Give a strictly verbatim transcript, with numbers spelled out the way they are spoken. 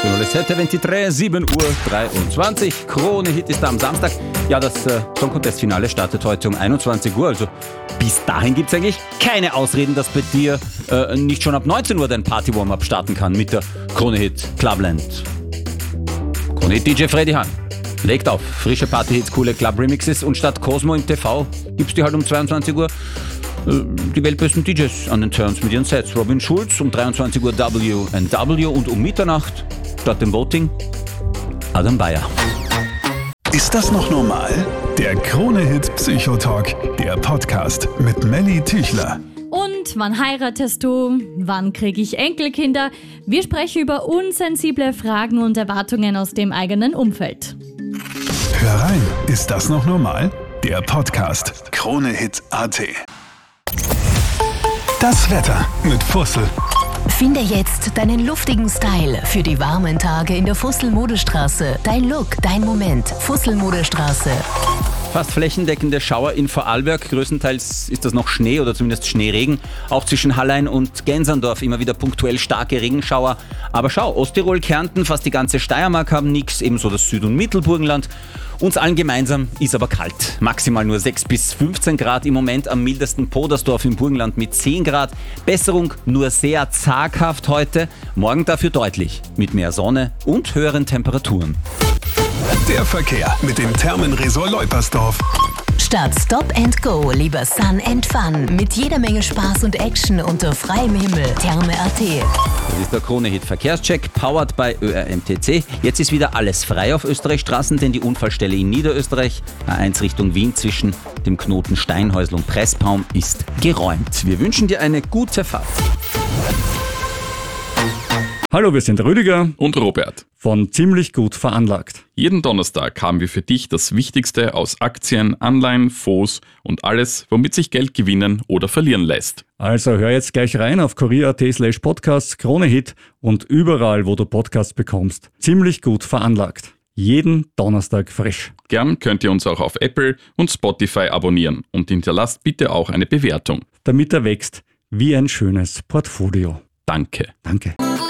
Sono le sette e ventitré, sieben Uhr dreiundzwanzig. Krone-Hit ist am Samstag. Ja, das äh, Song Contest-Finale startet heute um einundzwanzig Uhr. Also bis dahin gibt es eigentlich keine Ausreden, dass bei dir äh, nicht schon ab neunzehn Uhr dein Party-Warm-Up starten kann mit der Krone-Hit Clubland. Krone-Hit D J Freddy Hahn legt auf. Frische Party-Hits, coole Club-Remixes und statt Cosmo im T V gibt's die halt um zweiundzwanzig Uhr die weltbesten D Js an den Turns mit ihren Sets. Robin Schulz um dreiundzwanzig Uhr W and W und um Mitternacht statt dem Voting Adam Beyer. Ist das noch normal? Der Krone-Hit Psychotalk, der Podcast mit Melly Tüchler. Und wann heiratest du? Wann kriege ich Enkelkinder? Wir sprechen über unsensible Fragen und Erwartungen aus dem eigenen Umfeld. Hör rein, ist das noch normal? Der Podcast Krone-Hit Punkt A T. Das Wetter mit Fussel. Finde jetzt deinen luftigen Style für die warmen Tage in der Fussel-Modestraße. Dein Look, dein Moment. Fussel-Modestraße. Fast flächendeckende Schauer in Vorarlberg. Größtenteils ist das noch Schnee oder zumindest Schneeregen. Auch zwischen Hallein und Gänserndorf immer wieder punktuell starke Regenschauer. Aber schau, Osttirol, Kärnten, fast die ganze Steiermark haben nichts. Ebenso das Süd- und Mittelburgenland. Uns allen gemeinsam ist aber kalt. Maximal nur sechs bis fünfzehn Grad. Im Moment am mildesten Podersdorf im Burgenland mit zehn Grad. Besserung nur sehr zaghaft heute. Morgen dafür deutlich. Mit mehr Sonne und höheren Temperaturen. Der Verkehr mit dem Thermenresort Leupersdorf. Statt Stop and Go lieber Sun and Fun. Mit jeder Menge Spaß und Action unter freiem Himmel. Therme Punkt A T. Das ist der Krone-Hit Verkehrscheck, powered by Ö R M T C. Jetzt ist wieder alles frei auf Österreichstraßen, denn die Unfallstelle in Niederösterreich, A eins Richtung Wien zwischen dem Knoten Steinhäusl und Pressbaum, ist geräumt. Wir wünschen dir eine gute Fahrt. Hallo, wir sind Rüdiger und Robert von Ziemlich gut veranlagt. Jeden Donnerstag haben wir für dich das Wichtigste aus Aktien, Anleihen, Fonds und alles, womit sich Geld gewinnen oder verlieren lässt. Also hör jetzt gleich rein auf kurier punkt at slash podcasts, Krone-Hit und überall, wo du Podcasts bekommst. Ziemlich gut veranlagt. Jeden Donnerstag frisch. Gern könnt ihr uns auch auf Apple und Spotify abonnieren und hinterlasst bitte auch eine Bewertung. Damit er wächst wie ein schönes Portfolio. Danke. Danke.